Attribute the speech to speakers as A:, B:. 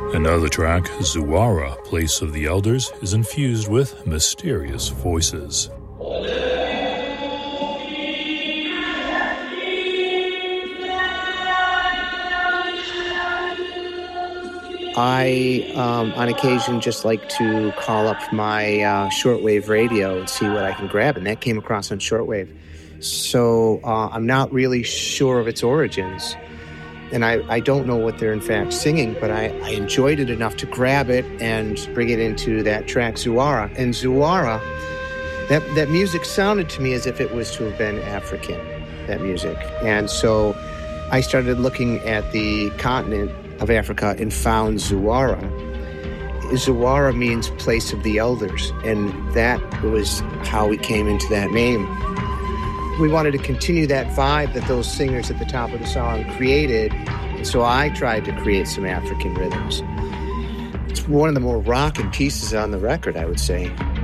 A: Another track, Zuwara, Place of the Elders, is infused with mysterious voices.
B: I, on occasion, just like to call up my shortwave radio and see what I can grab, and that came across on shortwave. So I'm not really sure of its origins, and I don't know what they're in fact singing, but I enjoyed it enough to grab it and bring it into that track, Zuwara. And Zuwara, that music sounded to me as if it was to have been African, that music. And so I started looking at the continent of Africa and found Zuwara. Zuwara means place of the elders, and that was how we came into that name. We wanted to continue that vibe that those singers at the top of the song created, and so I tried to create some African rhythms. It's one of the more rockin' pieces on the record, I would say.